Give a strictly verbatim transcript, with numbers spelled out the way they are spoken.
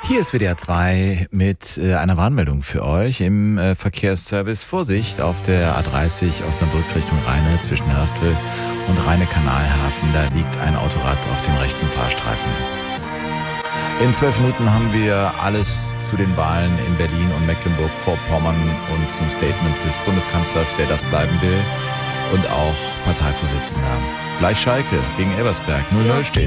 Hier ist W D R zwei mit äh, einer Warnmeldung für euch im äh, Verkehrsservice. Vorsicht auf der A dreißig Osnabrück Richtung Rheine zwischen Hörstel und Rheine-Kanalhafen. Da liegt ein Autorad auf dem rechten Fahrstreifen. In zwölf Minuten haben wir alles zu den Wahlen in Berlin und Mecklenburg-Vorpommern und zum Statement des Bundeskanzlers, der das bleiben will, und auch Parteivorsitzender. Gleich Schalke gegen Elversberg null null steht.